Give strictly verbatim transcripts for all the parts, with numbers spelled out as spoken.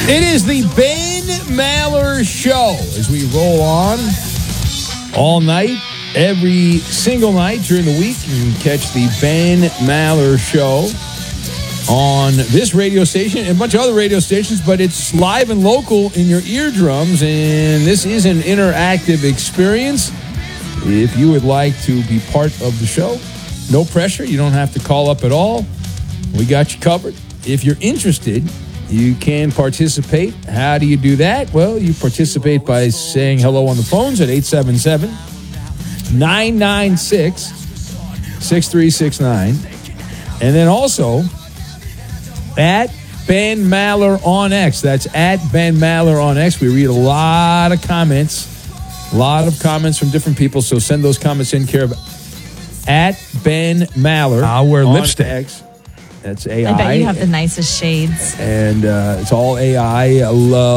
It is the Ben Maller Show as we roll on all night, every single night during the week. You can catch the Ben Maller Show on this radio station and a bunch of other radio stations, but it's live and local in your eardrums, and this is an interactive experience. If you would like to be part of the show, no pressure. You don't have to call up at all. We got you covered. If you're interested, you can participate. How do you do that? Well, you participate by saying hello on the phones at eight seven seven, nine nine six, six three six nine. And then also at Ben Maller on X. That's at Ben Maller on X. We read a lot of comments, a lot of comments from different people. So send those comments in care of at Ben Maller. I'll wear on lipstick. X. That's A I. I bet you have the nicest shades. And uh, it's all A I.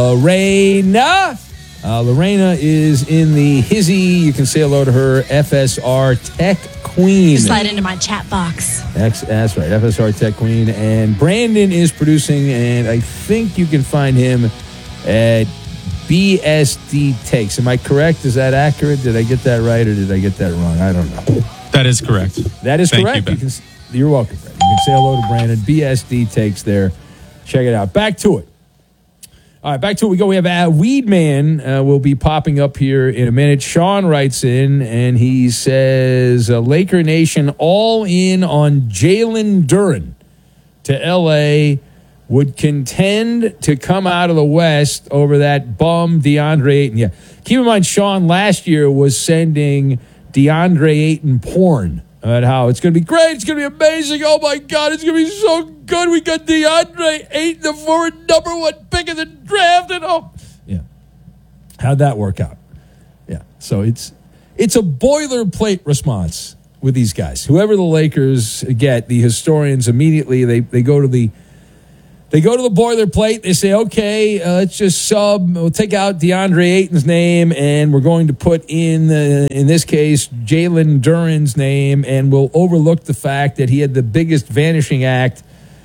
Lorena. Uh, Lorena is in the hizzy. You can say hello to her. F S R Tech Queen. Slide into my chat box. That's, that's right. F S R Tech Queen. And Brandon is producing, and I think you can find him at B S D Takes. Am I correct? Is that accurate? Did I get that right, or did I get that wrong? I don't know. That is correct. That is Thank correct. You, Ben. You can, you're welcome, Brandon. You can say hello to Brandon. B S D Takes there. Check it out. Back to it. All right, back to it we go. We have uh, Weedman uh, will be popping up here in a minute. Sean writes in, and he says, uh, Laker Nation all in on Jalen Duren to L A, would contend to come out of the West over that bum DeAndre Ayton. Yeah, keep in mind, Sean last year was sending DeAndre Ayton porn about how it's going to be great, it's going to be amazing, oh my God, it's going to be so good. We got DeAndre Ayton, the forward number one pick of the draft, and oh, yeah. How'd that work out? Yeah, so it's it's a boilerplate response with these guys. Whoever the Lakers get, the historians immediately they they go to the They go to the boilerplate. They say, okay, uh, let's just sub. We'll take out DeAndre Ayton's name, and we're going to put in, uh, in this case, Jalen Duren's name, and we'll overlook the fact that he had the biggest vanishing act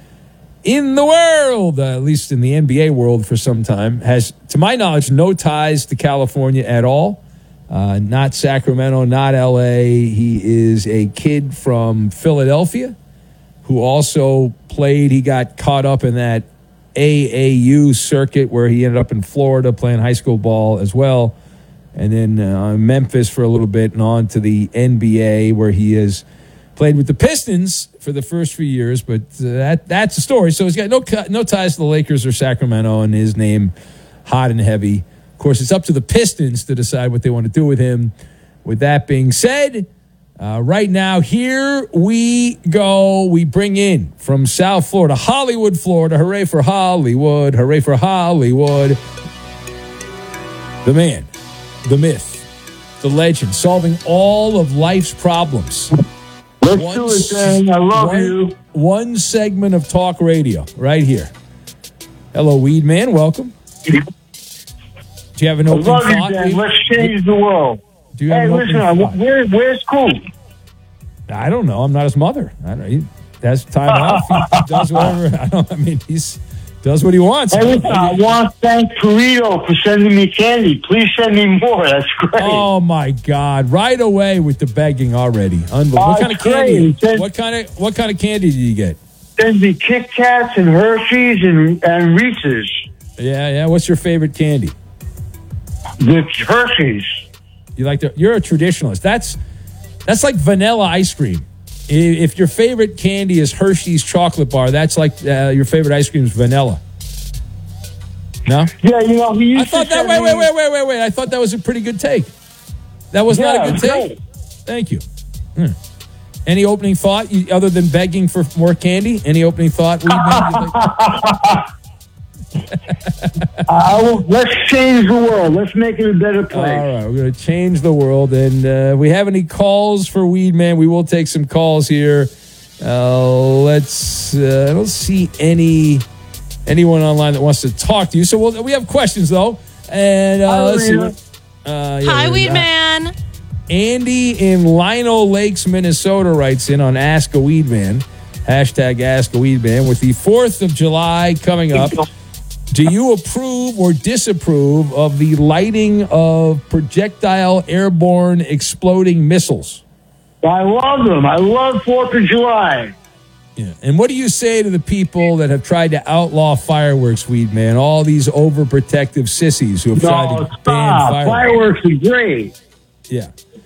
in the world, uh, at least in the N B A world for some time. Has, to my knowledge, no ties to California at all. Uh, not Sacramento, not L A. He is a kid from Philadelphia who also played. He got caught up in that A A U circuit where he ended up in Florida playing high school ball as well. And then uh, Memphis for a little bit and on to the N B A where he has played with the Pistons for the first few years. But uh, that that's the story. So he's got no, no ties to the Lakers or Sacramento, and his name hot and heavy. Of course, it's up to the Pistons to decide what they want to do with him. With that being said, Uh, right now, here we go. We bring in from South Florida, Hollywood, Florida. Hooray for Hollywood. Hooray for Hollywood. The man, the myth, the legend, solving all of life's problems. Let's one, do it, Dan. I love one, you. One segment of talk radio right here. Hello, Weed Man. Welcome. Do you have an I opening love you, thought? Dan. Let's change the world. Do you have Hey, an listen, opening I, thought? where, where's Cool? I don't know. I'm not his mother. I don't. He has time off. He does whatever. I don't. I mean, he's does what he wants. Hey, listen, I want to thank Torito for sending me candy. Please send me more. That's great. Oh my God! Right away with the begging already. Unbelievable. Oh, What kind of it's great. candy? Send- What kind of what kind of candy did you get? Send me Kit Kats and Hershey's and, and Reese's. Yeah, yeah. What's your favorite candy? The Hershey's. You like the? You're a traditionalist. That's that's like vanilla ice cream. I- If your favorite candy is Hershey's chocolate bar, that's like uh, your favorite ice cream is vanilla. No. Yeah, you know, he used I thought to that. send Wait, me- wait, wait, wait, wait, wait. I thought that was a pretty good take. That was Yeah, not a good it's take. great. Thank you. Hmm. Any opening thought you, other than begging for more candy? Any opening thought? Weed Man, you'd like- I will, let's change the world. Let's make it a better place. All right, we're going to change the world. And uh, we have any calls for Weed Man? We will take some calls here. Uh, let's. Uh, I don't see any anyone online that wants to talk to you. So we'll, we have questions though. And uh, Hi, let's see. Lena. What, uh, yeah, Hi, we're Weed not- Man. Andy in Lino Lakes, Minnesota writes in on Ask a Weed Man. Hashtag Ask a Weed Man. With the fourth of July coming up, Do you approve or disapprove of the lighting of projectile airborne exploding missiles? I love them. I love Fourth of July. Yeah. And what do you say to the people that have tried to outlaw fireworks, Weed Man? All these overprotective sissies who have tried No, to ban stop. fireworks. Fireworks are great. Yeah.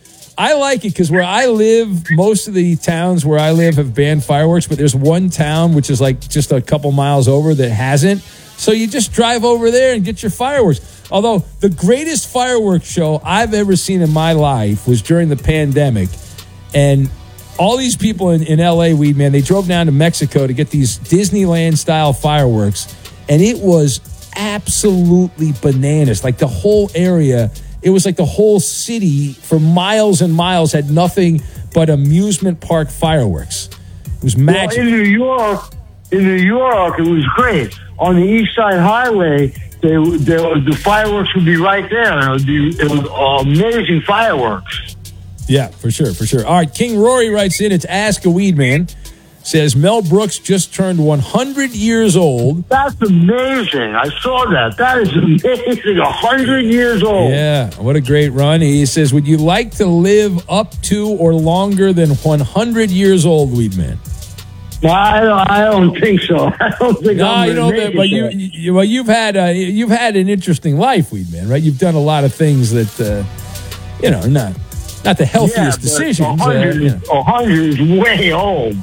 I like it because where I live, most of the towns where I live have banned fireworks, but there's one town which is like just a couple miles over that hasn't. So you just drive over there and get your fireworks. Although the greatest fireworks show I've ever seen in my life was during the pandemic. And all these people in, in L A, Weed Man, they drove down to Mexico to get these Disneyland-style fireworks. And it was absolutely bananas. Like the whole area, it was like the whole city for miles and miles had nothing but amusement park fireworks. It was magic. Well, in New York, in New York, it was great. On the East Side Highway, they, they, the fireworks would be right there. It, would be, it was amazing fireworks. Yeah, for sure, for sure. All right, King Rory writes in, it's Ask a Weed Man. Says Mel Brooks just turned one hundred years old. That's amazing. I saw that. That is amazing. one hundred years old. Yeah, what a great run. He says, would you like to live up to or longer than one hundred years old, Weed Man? No, I don't, I don't think so. I don't think No, I'm you know, gonna but, make but it you, there. you, well, you've had uh, you've had an interesting life, Weed Man, right? You've done a lot of things that, uh, you know, not not the healthiest Yeah, but decisions. one hundred, uh, you know. is, one hundred is way old.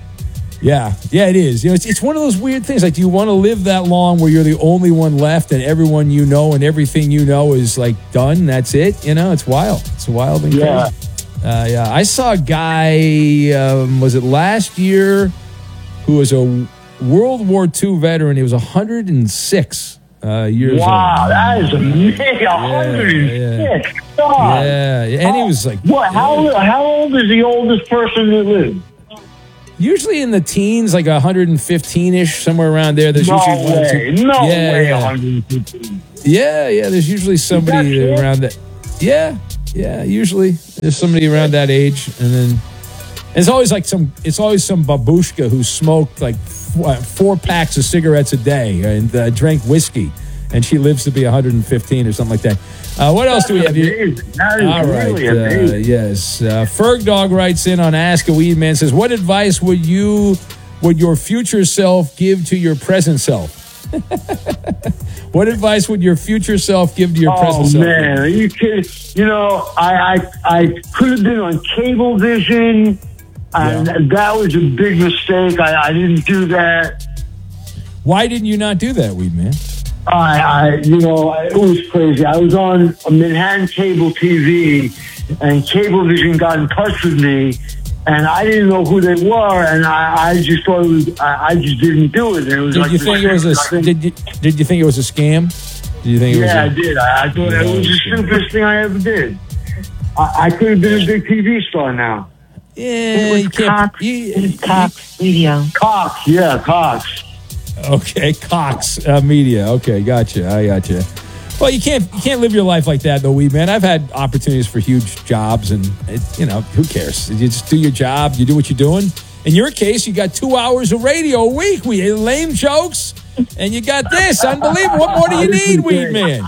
Yeah, yeah, it is. You know, it's it's one of those weird things. Like, do you want to live that long where you're the only one left and everyone you know and everything you know is like done? That's it. You know, it's wild. It's wild and crazy. Yeah. Uh, yeah, I saw a guy. Um, was it last year? Who was a World War Two veteran. He was one hundred six uh, years Wow, old. that is amazing. one hundred six. God. Yeah, yeah, and he was like, What? How, how old is the oldest person that lived? usually in the teens, like one hundred fifteen-ish, somewhere around there. There's No usually one or way. two- No yeah, way, yeah. one hundred fifteen. Yeah, yeah. There's usually somebody That's it? around that. Yeah, yeah. Usually there's somebody around that age, and then it's always like some. It's always some babushka who smoked like four, four packs of cigarettes a day and uh, drank whiskey, and she lives to be one hundred fifteen or something like that. Uh, what else do we have here? Amazing. That is All right. really Uh, amazing. yes. Uh, Ferg Dog writes in on Ask a Weed Man, says, what advice would you, would your future self give to your present self? What advice would your future self give to your Oh present self? man, are you kidding? You know, I I, I could have been on Cablevision, and Yeah. that was a big mistake. I, I didn't do that. Why didn't you not do that, Weed Man? I, I, you know, it was crazy. I was on Manhattan Cable T V, and Cablevision got in touch with me, and I didn't know who they were, and I, I just thought it was. I, I just didn't do it. And it was Did like you think it was a? I think- Did you did you think it was a scam? Did you think it yeah, I was? A, did. I, I thought Yeah, it was the sure. stupidest thing I ever did. I, I could have been a big T V star now. yeah, you can't. Cox. You, It was Cox Radio. Cox, yeah, Cox. Okay, Cox uh, Media. Okay, gotcha. I gotcha. Well, you can't you can't live your life like that, though, Weed Man. I've had opportunities for huge jobs, and it, you know, who cares? You just do your job. You do what you're doing. In your case, you got two hours of radio a week. We had lame jokes, and you got this. Unbelievable. What more do you need, Weed Man?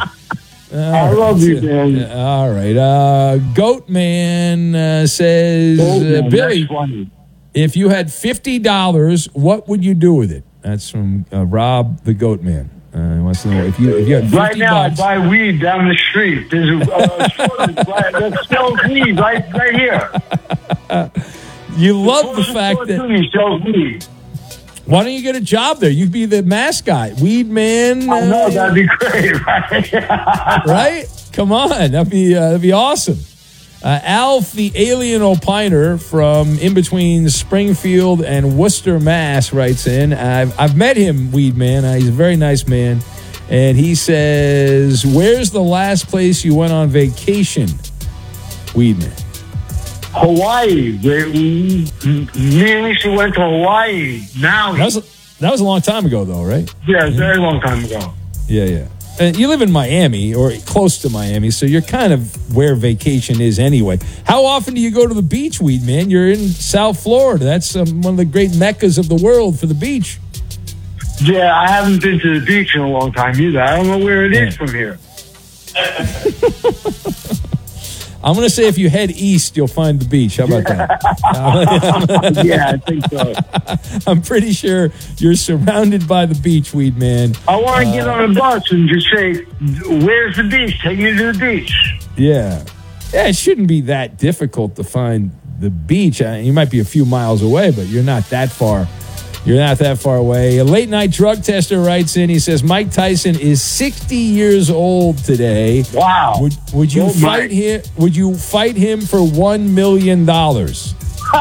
I love you, man. All right. Uh, Goat Man uh, says, Oh, uh, man, Billy, that's funny. if you had fifty dollars, what would you do with it? That's from uh, Rob the Goat Man. Uh, he wants to know if you if you had fifty Right now, bucks. I buy weed down the street. There's a uh, store that that sells weed right, right here. You love the Closest fact store to that. me sells weed. Why don't you get a job there? You'd be the mascot, Weed Man. I know uh, that'd be great, right? right? Come on, that'd be uh, that'd be awesome. Uh, Alf, the alien opiner from in between Springfield and Worcester, Mass, writes in. I've I've met him, Weed Man. Uh, he's a very nice man, and he says, "Where's the last place you went on vacation, Weed Man?" Hawaii. They, me and Lisa went to Hawaii. Now, That was that was a long time ago, though, right? yeah, a very long time ago. Yeah, yeah. And you live in Miami or close to Miami, so you're kind of where vacation is anyway. How often do you go to the beach, Weed Man? You're in South Florida. That's um, one of the great meccas of the world for the beach. Yeah, I haven't been to the beach in a long time either. I don't know where it is from here. I'm going to say if you head east, you'll find the beach. How about that? Yeah, I think so. I'm pretty sure you're surrounded by the beach, Weed Man. I want to Uh, get on a bus and just say, where's the beach? Take me to the beach. Yeah. Yeah, it shouldn't be that difficult to find the beach. Uh, You might be a few miles away, but you're not that far. You're not that far away. A late night drug tester writes in. He says Mike Tyson is sixty years old today. Wow. Would would you Oh, fight Mike. him? Would you fight him for one million dollars?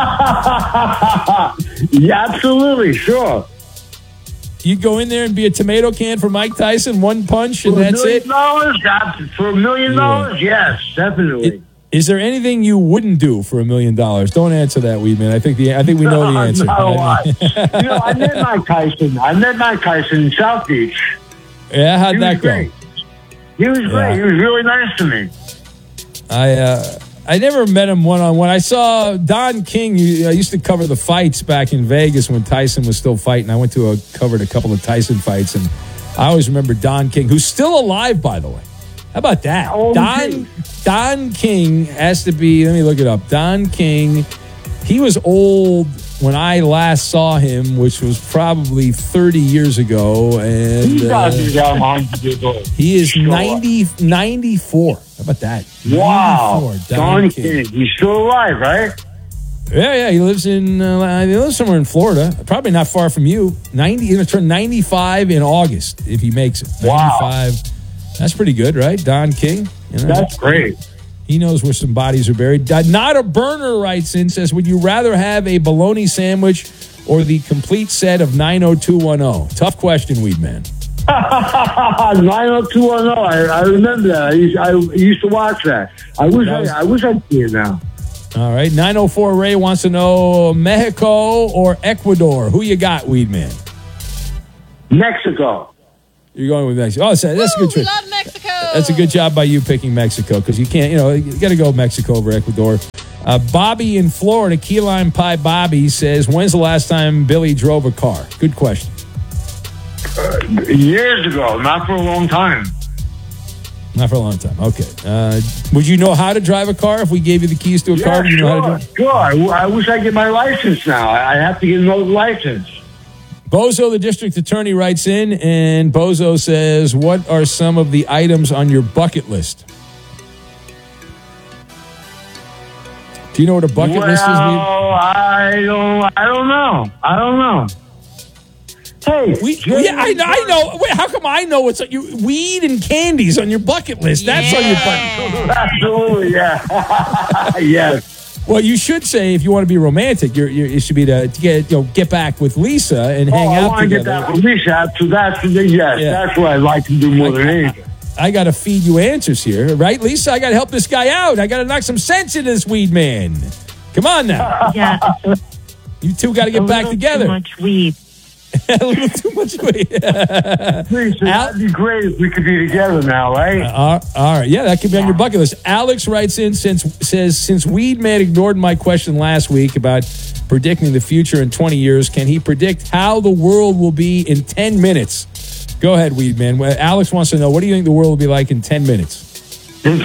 Yeah, absolutely, sure. You'd go in there and be a tomato can for Mike Tyson, one punch, and For a that's million it. dollars? Ab- For a million dollars? Yes, definitely. Is there anything you wouldn't do for a million dollars? Don't answer that, Weedman. I think the I think we know the answer. Not a lot. You know, I met Mike Tyson. I met Mike Tyson in South Beach. Yeah, how'd He that was go? great. He was great. Yeah. He was really nice to me. I uh, I never met him one on one. I saw Don King. I used to cover the fights back in Vegas when Tyson was still fighting. I went to a covered a couple of Tyson fights, and I always remember Don King, who's still alive, by the way. How about that? Oh, Don geez. Don King has to be. Let me look it up. Don King. He was old when I last saw him, which was probably thirty years ago, and He's got to uh, be down one hundred years old. he is Sure. ninety, ninety-four. How about that? Wow. ninety-four, Don King. He's still alive, right? Yeah, yeah. He lives in uh, he lives somewhere in Florida, probably not far from you. Ninety. He's gonna turn ninety-five in August if he makes it. Wow. ninety-five. That's pretty good, right? Don King. You know, That's great. he knows where some bodies are buried. Uh, Not a burner writes in, says, would you rather have a bologna sandwich or the complete set of nine oh two one oh? Tough question, Weedman. nine oh two one oh. I, I remember that. I used, I used to watch that. I wish That was- I, I wish I'd see it now. All right. nine oh four Ray wants to know Mexico or Ecuador. Who you got, Weedman? Mexico. You're going with Mexico. Oh, so that's a good We choice. love Mexico. That's a good job by you picking Mexico because you can't, you know, you got to go Mexico over Ecuador. Uh, Bobby in Florida, Key Lime Pie Bobby says, when's the last time Billy drove a car? Good question. Years ago, not for a long time. Not for a long time. Okay. Uh, would you know how to drive a car if we gave you the keys to a car? Yeah, Would you know how to sure. drive? Sure. I, w- I wish I get my license now. I, I have to get another license. Bozo, the district attorney, writes in, and Bozo says, what are some of the items on your bucket list? Do you know what a bucket well, list is? Weed? I don't. I don't know. I don't know. Hey, We, Jay- yeah, I know. I know. Wait, how come I know what's on you? Weed and candies on your bucket list. That's on your bucket. Absolutely, yeah. Yes. Well, you should say if you want to be romantic, you're, you're, it should be to, to get you know get back with Lisa and hang oh, I out want to get together. that from Lisa. So that's the yes. Yeah. That's what I like to do more than anything. I got to feed you answers here, right, Lisa? I got to help this guy out. I got to knock some sense into this weed man. Come on now, Yeah, it's you two got to a get back little together. Too much weed. A little too much weed. Lisa, Al- that'd be great if we could be together now, right? Uh, all right, yeah, that could be on your bucket list. Alex writes in since says since Weed Man ignored my question last week about predicting the future in twenty years, can he predict how the world will be in ten minutes? Go ahead, Weed Man. Well, Alex wants to know, what do you think the world will be like in ten minutes? In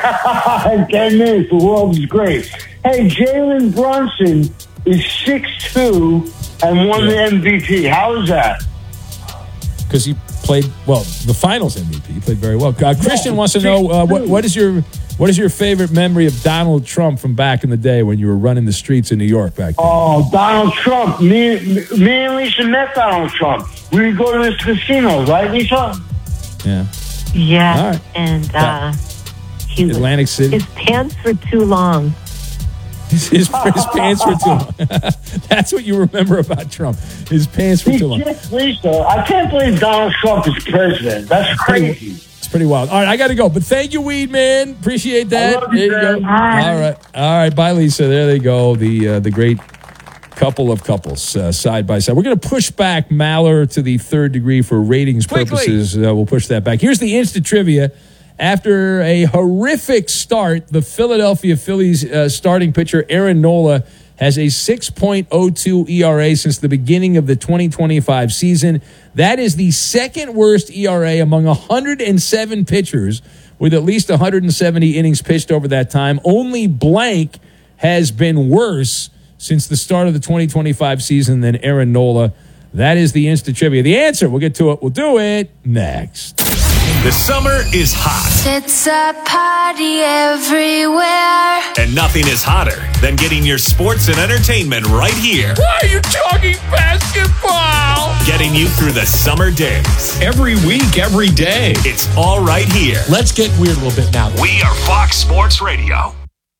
ten minutes, the world is great. Hey, Jalen Brunson is six two and won Yeah. the M V P. How is that? Because he played well, the Finals M V P. He played very well. Uh, Christian Yeah, wants to know uh, what what is your what is your favorite memory of Donald Trump from back in the day when you were running the streets in New York back then? Oh, Donald Trump. Me, me and Lisa met Donald Trump. We would go to this casino, right, Lisa? Yeah, Yeah, All right. and uh, he was, Atlantic City. his pants were too long. His, his, his pants were too long. That's what you remember about Trump. His pants were He too long. kissed Lisa. I can't believe Donald Trump is president. That's crazy. It's pretty wild. All right, I got to go. But thank you, Weed Man. Appreciate that. I love you, there you go. man. All right. All right. Bye, Lisa. There they go. The uh, the great couple of couples uh, side by side. We're going to push back Maller to the third degree for ratings Quickly. purposes. Uh, we'll push that back. Here's the instant trivia. After a horrific start, the Philadelphia Phillies uh, starting pitcher Aaron Nola has a six point oh two E R A since the beginning of the twenty twenty-five season. That is the second worst E R A among one hundred seven pitchers with at least one hundred seventy innings pitched over that time. Only blank has been worse since the start of the twenty twenty-five season than Aaron Nola. That is the Insta Trivia. The answer, we'll get to it. We'll do it next. The summer is hot. It's a party everywhere. And nothing is hotter than getting your sports and entertainment right here. Why are you talking basketball? Getting you through the summer days. Every week, every day. It's all right here. Let's get weird a little bit now. We are Fox Sports Radio.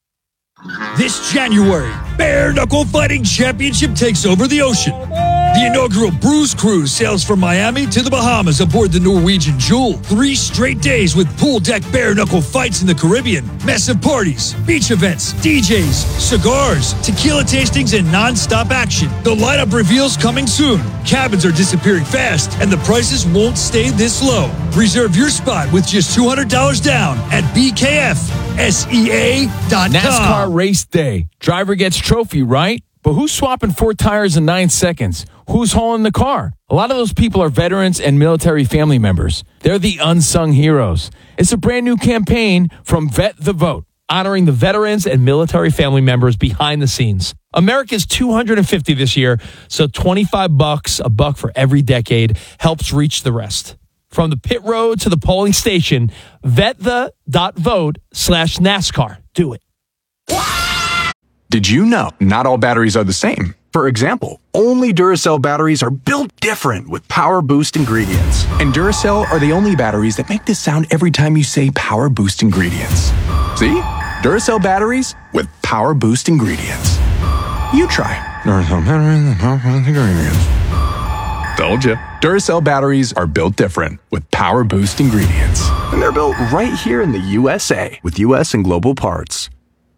This January, Bare Knuckle Fighting Championship takes over the ocean. The inaugural Bruise Cruise sails from Miami to the Bahamas aboard the Norwegian Jewel. Three straight days with pool deck bare knuckle fights in the Caribbean, massive parties, beach events, D Js, cigars, tequila tastings, and non-stop action. The lineup reveals coming soon. Cabins are disappearing fast, and the prices won't stay this low. Reserve your spot with just two hundred dollars down at B K F S E A dot com. NASCAR race day. Driver gets trophy, right? But who's swapping four tires in nine seconds? Who's hauling the car? A lot of those people are veterans and military family members. They're the unsung heroes. It's a brand new campaign from Vet the Vote, honoring the veterans and military family members behind the scenes. America's two hundred fifty this year, so twenty-five bucks, a buck for every decade, helps reach the rest. From the pit road to the polling station, vetthe.vote slash NASCAR. Do it. Did you know not all batteries are the same? For example, only Duracell batteries are built different with Power Boost ingredients. And Duracell are the only batteries that make this sound every time you say Power Boost ingredients. See? Duracell batteries with Power Boost ingredients. You try. Duracell batteries with Power Boost ingredients. Told you. Duracell batteries are built different with Power Boost ingredients. And they're built right here in the U S A with U S and global parts.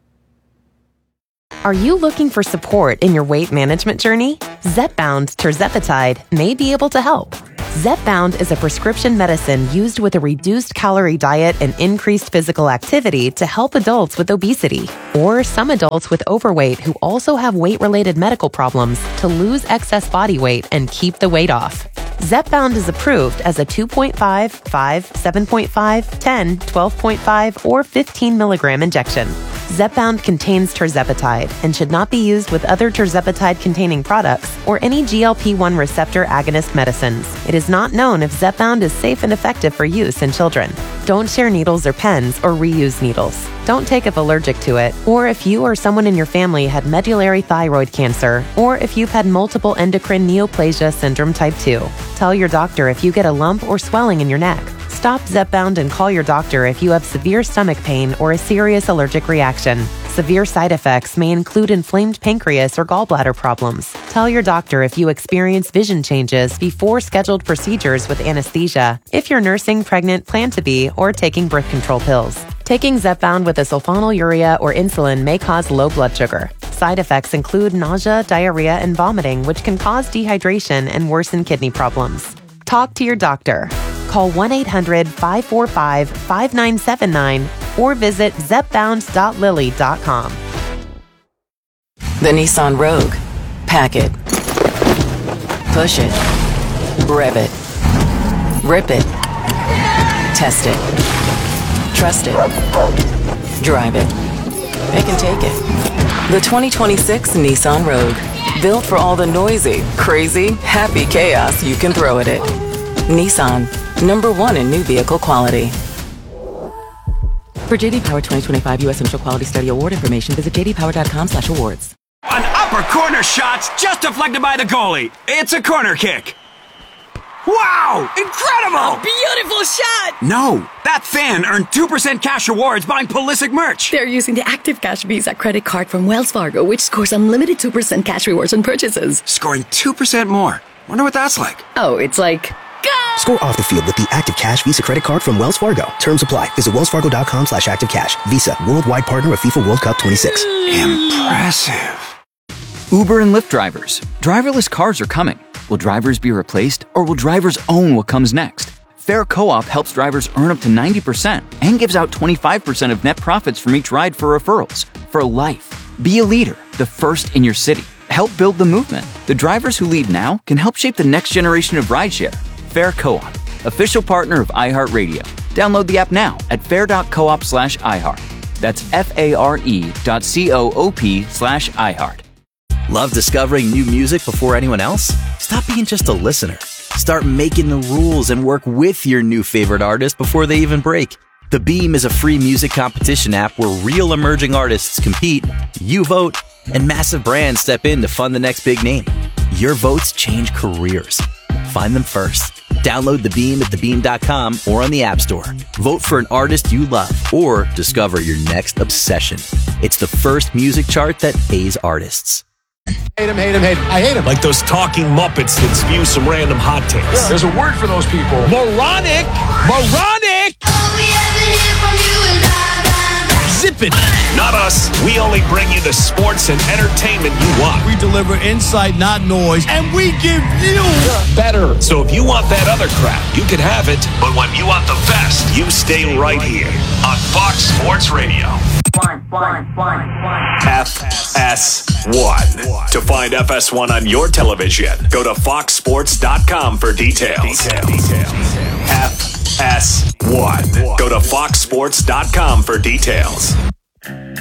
Are you looking for support in your weight management journey? Zepbound tirzepatide may be able to help. Zepbound is a prescription medicine used with a reduced calorie diet and increased physical activity to help adults with obesity or some adults with overweight who also have weight-related medical problems to lose excess body weight and keep the weight off. Zepbound is approved as a two point five, five, seven point five, ten, twelve point five, or fifteen milligram injection. Zepbound contains tirzepatide and should not be used with other tirzepatide-containing products or any G L P one receptor agonist medicines. It is not known if Zepbound is safe and effective for use in children. Don't share needles or pens or reuse needles. Don't take if allergic to it, or if you or someone in your family had medullary thyroid cancer, or if you've had multiple endocrine neoplasia syndrome type two. Tell your doctor if you get a lump or swelling in your neck. Stop Zepbound and call your doctor if you have severe stomach pain or a serious allergic reaction. Severe side effects may include inflamed pancreas or gallbladder problems. Tell your doctor if you experience vision changes before scheduled procedures with anesthesia, if you're nursing, pregnant, plan to be, or taking birth control pills. Taking Zepbound with a sulfonylurea or insulin may cause low blood sugar. Side effects include nausea, diarrhea, and vomiting, which can cause dehydration and worsen kidney problems. Talk to your doctor. Call one eight hundred, five four five, five nine seven nine or visit zepbound dot lilly dot com. The Nissan Rogue. Pack it. Push it. Rev it. Rip it. Test it. Trust it. Drive it. It can take it. The twenty twenty-six Nissan Rogue. Built for all the noisy, crazy, happy chaos you can throw at it. Nissan. Number one in new vehicle quality. For J D Power twenty twenty-five U S Initial Quality Study Award information, visit j d power dot com slash awards. An upper corner shot's just deflected by the goalie. It's a corner kick. Wow! Incredible! A beautiful shot! No, that fan earned two percent cash rewards buying Pulisic merch. They're using the Active Cash Visa credit card from Wells Fargo, which scores unlimited two percent cash rewards on purchases. Scoring two percent more. Wonder what that's like. Oh, it's like... Go! Score off the field with the Active Cash Visa credit card from Wells Fargo. Terms apply. Visit wells fargo dot com slash active cash. Visa, worldwide partner of FIFA World Cup twenty-six. Impressive. Uber and Lyft drivers. Driverless cars are coming. Will drivers be replaced, or will drivers own what comes next? Fair Co-op helps drivers earn up to ninety percent and gives out twenty-five percent of net profits from each ride for referrals for life. Be a leader, the first in your city. Help build the movement. The drivers who lead now can help shape the next generation of rideshare. Fair Co-op, official partner of iHeartRadio. Download the app now at fair.coop slash iHeart. That's F-A-R-E dot C-O-O-P slash iHeart. Love discovering new music before anyone else? Stop being just a listener. Start making the rules and work with your new favorite artist before they even break. The Beam is a free music competition app where real emerging artists compete, you vote, and massive brands step in to fund the next big name. Your votes change careers. Find them first. Download The Beam at the beam dot com or on the App Store. Vote for an artist you love or discover your next obsession. It's the first music chart that pays artists. Hate him, hate him, hate him. I hate him. Like those talking Muppets that spew some random hot takes. Yeah. There's a word for those people. Moronic! Moronic! Zip it. Not us. We only bring you the sports and entertainment you want. We deliver insight, not noise, and we give you better. So if you want that other crap, you can have it. But when you want the best, you stay right here on Fox Sports Radio. One, one, one, one. F S one. To find F S one on your television, go to fox sports dot com for details. F S one. Go to fox sports dot com for details.